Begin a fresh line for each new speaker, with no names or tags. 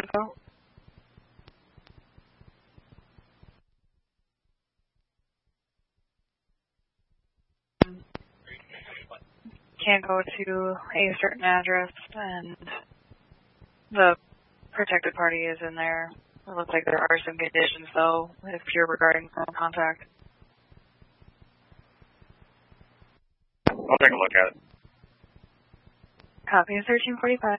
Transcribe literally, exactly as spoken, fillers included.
info? Can't go to a certain address, and the protected party is in there. It looks like there are some conditions, though, if you're regarding phone contact.
I'll take a look at it.
Copy of thirteen forty-five.